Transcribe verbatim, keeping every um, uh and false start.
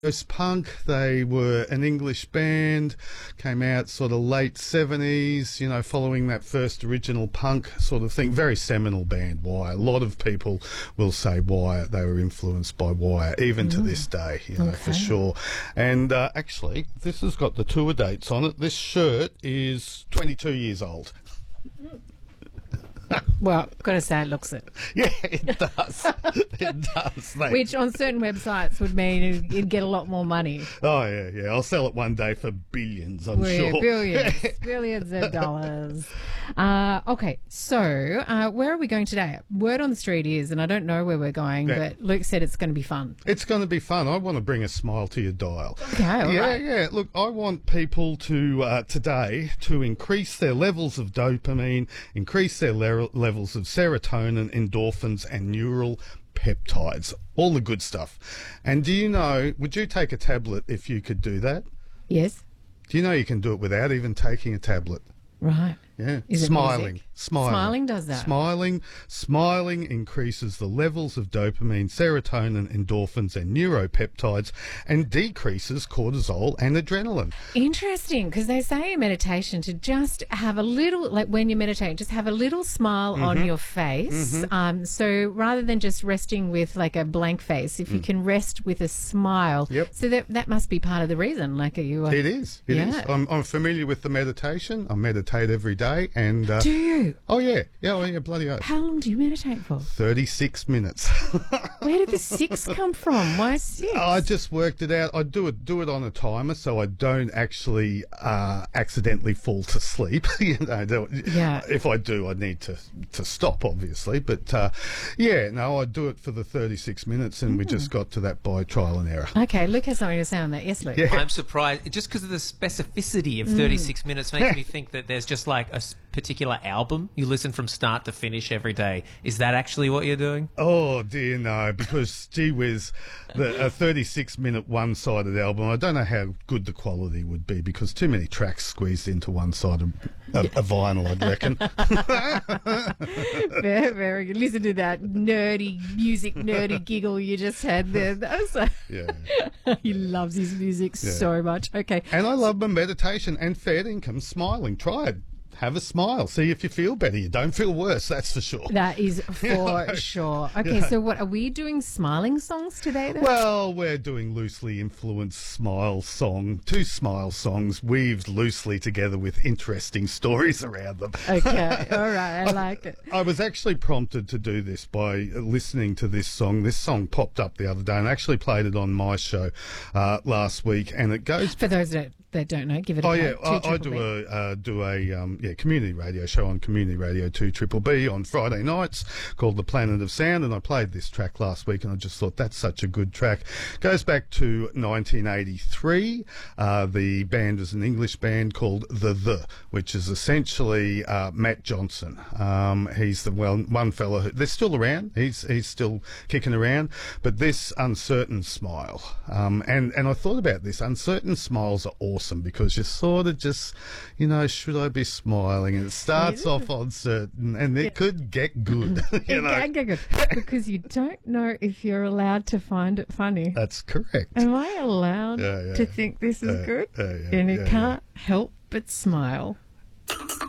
Ghost Punk. They were an English band, came out sort of late seventies, you know, following that first original punk sort of thing. Very seminal band, Wire. A lot of people will say Wire, they were influenced by Wire, even mm. to this day, you know, okay. for sure. And uh, actually, this has got the tour dates on it. This shirt is twenty-two years old. Well, got to say it looks it. Yeah, it does. It does. Mate. Which on certain websites would mean you'd get a lot more money. Oh, yeah, yeah. I'll sell it one day for billions, I'm well, sure. Yeah, billions. billions of dollars. Uh, okay, so uh, where are we going today? Word on the street is, and I don't know where we're going, yeah. but Luke said it's going to be fun. It's going to be fun. I want to bring a smile to your dial. Okay, all yeah, right. Yeah, Look, I want people to, uh, today, to increase their levels of dopamine, increase their le- levels of serotonin, endorphins, and neural peptides. All the good stuff. And do you know, would you take a tablet if you could do that? Yes. Do you know you can do it without even taking a tablet? Right. Yeah. Is smiling. It smiling. Smiling does that. Smiling. Smiling increases the levels of dopamine, serotonin, endorphins, and neuropeptides, and decreases cortisol and adrenaline. Interesting, because they say in meditation to just have a little, like when you meditate, just have a little smile mm-hmm. on your face. Mm-hmm. Um, so rather than just resting with like a blank face, if you mm. can rest with a smile. Yep. So that that must be part of the reason. Like, are you? Uh, it is. It yeah. is. I'm, I'm familiar with the meditation. I meditate every day, and uh, do you? Oh yeah, yeah, oh, yeah, bloody oath. How long do you meditate for? Thirty-six minutes. Where did the six come from? Why six? I just worked it out. I do it do it on a timer, so I don't actually uh, accidentally fall to sleep. you know, do, yeah. If I do, I need to to stop, obviously. But uh, yeah, no, I do it for the thirty-six minutes, and mm. we just got to that by trial and error. Okay, Luke has something to say on that. Yes, Luke. Yeah. I'm surprised just because of the specificity of thirty-six mm. minutes makes me think that there's just like a particular album you listen from start to finish every day. Is that actually what you're doing? Oh dear, no, because gee whiz, the, a thirty-six minute one-sided album, I don't know how good the quality would be because too many tracks squeezed into one side of a, a vinyl, I'd reckon. very, very good. Listen to that nerdy music, nerdy giggle you just had there. That was a yeah. He loves his music yeah. so much. Okay. And I love my meditation and fair income smiling. Try it. Have a smile. See if you feel better. You don't feel worse, that's for sure. That is for you know, sure. Okay, you know. So what, are we doing smiling songs today then? Well, we're doing loosely influenced smile song. Two smile songs weaved loosely together with interesting stories around them. Okay, all right, I like it. I was actually prompted to do this by listening to this song. This song popped up the other day and I actually played it on my show uh, last week, and it goes... For those that... That don't know, give it a oh yeah, I, I do a uh, do a um, yeah community radio show on Community Radio Two Triple B on Friday nights called The Planet of Sound, and I played this track last week, and I just thought that's such a good track. Goes back to nineteen eighty-three. Uh, the band is an English band called The The, which is essentially uh, Matt Johnson. Um, he's the well one fella who they're still around. He's he's still kicking around, but this Uncertain Smile. Um, and and I thought about this. Uncertain smiles are awesome. Because you're sort of just, you know, should I be smiling? And it starts off uncertain, and it yeah. could get good. you it know? can get good because you don't know if you're allowed to find it funny. That's correct. Am I allowed yeah, yeah. to think this is yeah, good? Yeah, yeah, and you yeah, can't yeah. help but smile.